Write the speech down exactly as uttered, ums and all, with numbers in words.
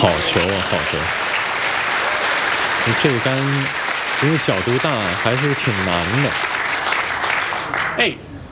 好球啊，好球！这个杆因为角度大，还是挺难的。 Eight.